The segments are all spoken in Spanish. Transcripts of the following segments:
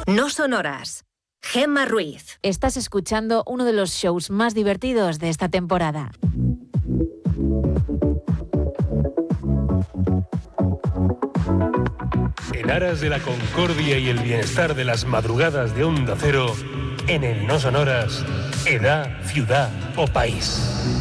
No son horas. Gemma Ruiz. Estás escuchando uno de los shows más divertidos de esta temporada. En aras de la concordia y el bienestar de las madrugadas de Onda Cero, en el No Son Horas, edad, ciudad o país.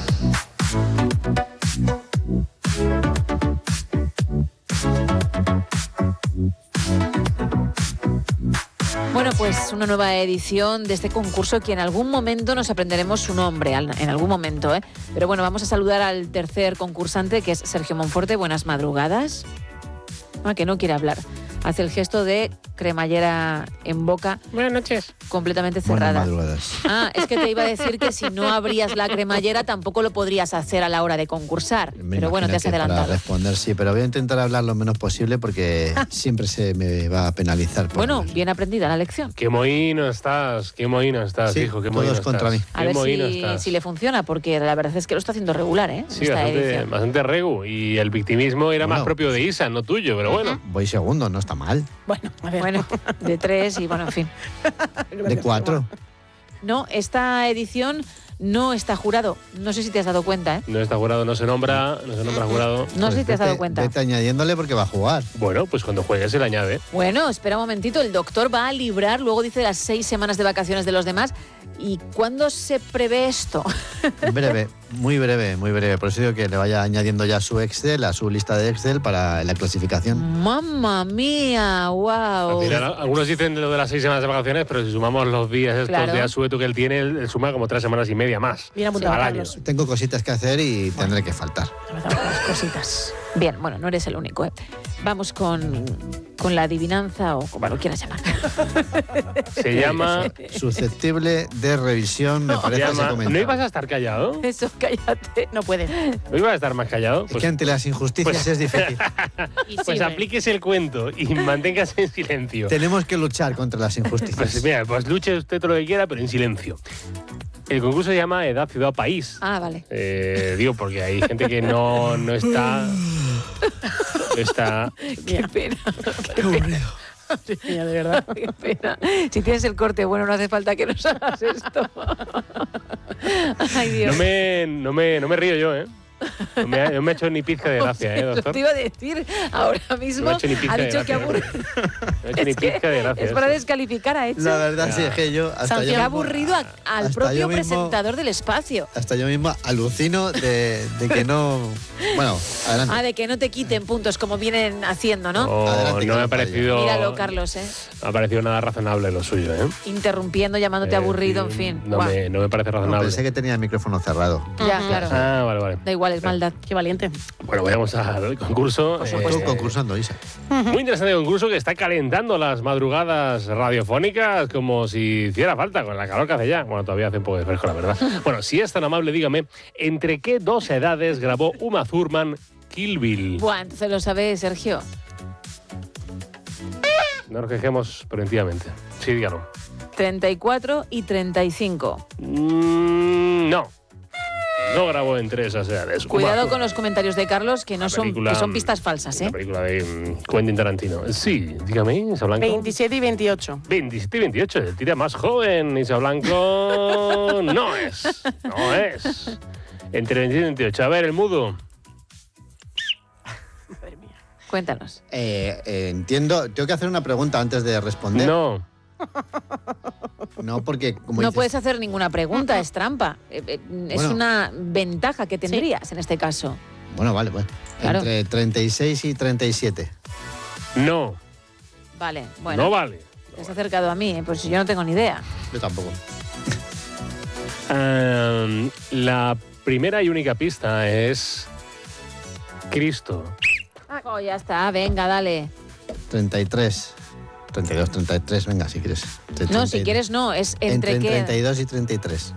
Bueno, pues una nueva edición de este concurso que en algún momento nos aprenderemos su nombre, en algún momento, ¿eh? Pero bueno, vamos a saludar al tercer concursante, que es Sergio Monforte. Buenas madrugadas. Que no quiere hablar. Hace el gesto de cremallera en boca. Buenas noches. Completamente cerrada. Buenas madrugadas. Es que te iba a decir que si no abrías la cremallera tampoco lo podrías hacer a la hora de concursar. Pero bueno, te has adelantado. Para responder, sí, pero voy a intentar hablar lo menos posible porque siempre se me va a penalizar. Bueno, bien aprendida la lección. Qué mohino estás, sí, hijo, qué mohino todos estás. contra mí. A ver si le funciona, porque la verdad es que lo está haciendo regular, ¿eh? Sí, bastante regu. Y el victimismo era más propio de Isa, no tuyo, pero bueno. Voy segundo, no está mal. Bueno, de 3 y bueno, en fin. De 4. No, esta edición no está jurado. No sé si te has dado cuenta, ¿eh? No está jurado, no se nombra jurado. No sé si te has dado cuenta. Vete añadiéndole porque va a jugar. Bueno, pues cuando juegue se le añade. Bueno, espera un momentito. El doctor va a librar, luego dice las 6 semanas de vacaciones de los demás. ¿Y cuándo se prevé esto? Breve, muy breve, muy breve. Por eso digo que le vaya añadiendo ya su Excel, a su lista de Excel para la clasificación. ¡Mamma mía! ¡Wow! Al final, algunos dicen lo de las 6 semanas de vacaciones, pero si sumamos los días estos de asueto que él tiene, él suma como 3 semanas y media más. Bien apuntado, al año. Carlos. Tengo cositas que hacer y tendré que faltar. Las cositas. Bien, bueno, no eres el único, ¿eh? Vamos con la adivinanza o como lo quieras llamar. Se llama... Susceptible de revisión, me parece ese comentario. ¿No ibas a estar callado? Eso, cállate. No pueden. ¿No ibas a estar más callado? Es que ante las injusticias es difícil. Pues aplíquese el cuento y manténgase en silencio. Tenemos que luchar contra las injusticias. Pues mira, pues luche usted todo lo que quiera, pero en silencio. El concurso se llama Edad, Ciudad o País. Vale. Digo, porque hay gente que no está... Qué pena. Qué aburrido. Mira, de verdad. Qué pena. Si tienes el corte, bueno, no hace falta que nos hagas esto. Ay, Dios. No me río yo, ¿eh? No me ha hecho ni pizca de gracia, doctor? Te iba a decir ahora mismo. No me ha hecho ni pizca ha dicho de que gracia. aburre. No me ha hecho ni pizca de gracia. Es para descalificar a Echo. La verdad sí es que yo... Que ha aburrido al propio presentador del espacio. Hasta yo mismo alucino de que no... Bueno, adelante. De que no te quiten puntos como vienen haciendo, ¿no? Adelante, No me ha parecido... Míralo, Carlos, ¿eh? No me ha parecido nada razonable lo suyo, ¿eh? Interrumpiendo, llamándote aburrido, en fin. No me parece No, razonable. pensé que tenía el micrófono cerrado. Ya, claro. Vale. Da igual, es maldad. Qué valiente. Bueno, vayamos al concurso. Tú concursando, Isa. Muy interesante concurso que está calentando las madrugadas radiofónicas como si hiciera falta con la calor que hace ya. Bueno, todavía hace un poco de fresco, la verdad. Bueno, si es tan amable, dígame, ¿entre qué 2 edades grabó Uma Thurman Kill Bill? Buah, entonces lo sabe Sergio. No nos quejemos preventivamente. Sí, dígalo. 34 y 35. No grabó entre esas edades. Cuidado con los comentarios de Carlos, que son pistas falsas, ¿eh? La película de Quentin Tarantino. Sí, dígame, Isa Blanco. 27 y 28. 27 y 28, el tira más joven, Isa Blanco. No es. Entre 27 y 28. A ver, el mudo. Madre mía. Cuéntanos. Entiendo, tengo que hacer una pregunta antes de responder. No, porque como No dices, puedes hacer ninguna pregunta, es trampa. Es una ventaja que tendrías en este caso. Bueno, vale. Claro. Entre 36 y 37. No. Vale, bueno. No vale. Te has acercado a mí, pues yo no tengo ni idea. Yo tampoco. La primera y única pista es Cristo. Ya está, venga, dale. 33. 32, 33, venga, si quieres. No, si quieres no, es entre qué. 32 y 33.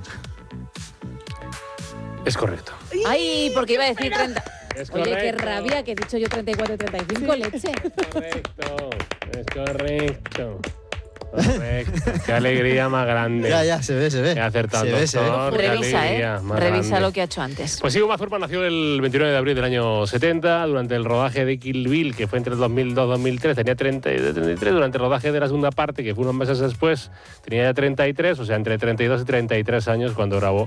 Es correcto. Ay, porque iba a decir 30. Es Oye, qué correcto. rabia que he dicho yo 34 y 35, leche. Es correcto. Correcto. Qué alegría más grande. Ya, se ve. He acertado, Se ve. doctor. Qué Revisa, alegría más Revisa grande. lo que ha hecho antes. Pues Ivo Mazurpa nació el 29 de abril del año 70, durante el rodaje de Kill Bill, que fue entre el 2002 y 2003, tenía 33, durante el rodaje de la segunda parte, que fue unos meses después, tenía ya 33, o sea, entre 32 y 33 años cuando grabó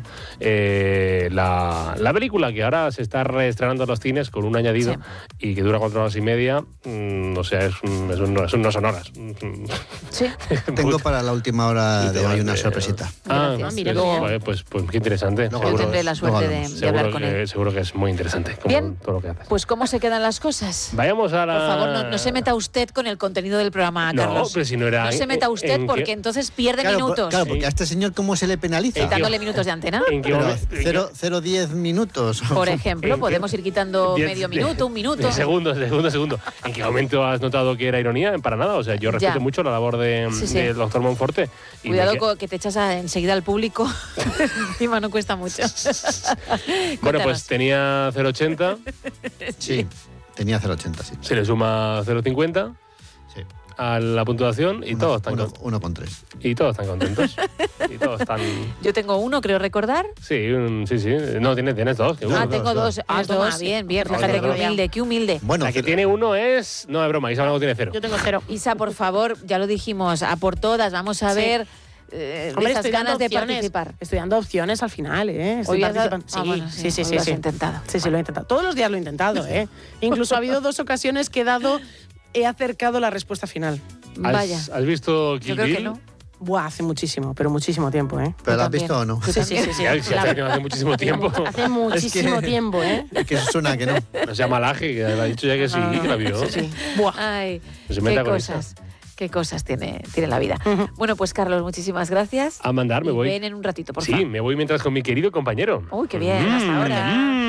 la película, que ahora se está reestrenando en los cines con un añadido y que dura 4 horas y media, o sea, no son horas. Sí. Tengo para la última hora de hoy una Gracias. sorpresita. Gracias. mira, Joder, pues qué interesante. Luego Yo Seguro- tendré la suerte de hablar con él. Seguro que es muy interesante, como Bien. todo lo que haces. Pues ¿cómo se quedan las cosas? Vayamos a la... Por favor, no se meta usted con el contenido del programa, No, Carlos. pero si no era... No se meta usted ¿en qué- porque entonces pierde Claro, minutos. claro, porque a este señor, ¿cómo se le penaliza? Quitándole minutos de antena. ¿En qué Pero momento? 0,10 minutos. Por ejemplo, ¿En qué- podemos ir quitando 10 medio minuto, un minuto. Segundo. ¿En qué momento has notado que era ironía? Para nada. O sea, yo respeto Ya. mucho la labor Sí, sí. del doctor Monforte. y Cuidado me que- que te echas enseguida al público. Encima no cuesta mucho. Bueno, Cuéntanos. pues tenía 0,80, Sí, tenía 0,80, sí. se le suma 0,50 Sí. a la puntuación y todos están con- 1,3. y todos están contentos. Y todos están... Yo tengo uno, creo recordar. Sí, sí. No, tienes dos. Que uno. Tengo dos. Ah, toma, dos. bien. Dos, Fíjate qué dos. humilde, qué humilde. Bueno, La que tiene uno es... No, es broma, Isa Blanco tiene 0. Yo tengo 0. Isa, por favor, ya lo dijimos, a por todas, vamos a Sí. ver Hombre, esas estoy dando ganas de opciones. participar. Estoy dando opciones al final, ¿eh? Estoy Hoy has dado- participando. bueno, sí. hoy lo has intentado. Sí, lo he intentado. Todos los días lo he intentado, ¿eh? Incluso ha habido 2 ocasiones que he acercado la respuesta final. Vaya, ¿Has visto yo Kill creo Bill? que no. Buah, hace muchísimo, pero muchísimo tiempo, ¿eh? ¿Pero la has también. visto o no? Yo Sí. Si hace muchísimo tiempo. Hace muchísimo tiempo, ¿eh? Que suena que no. No se llama Laje, que ha dicho ya que sí, que la vio. Sí. Buah. Ay, No se qué meta con cosas tiene la vida. Bueno, pues Carlos, muchísimas gracias. A mandar, me Y voy. ven en un ratito, por Sí, favor. me voy mientras con mi querido compañero. Uy, qué bien, hasta ahora.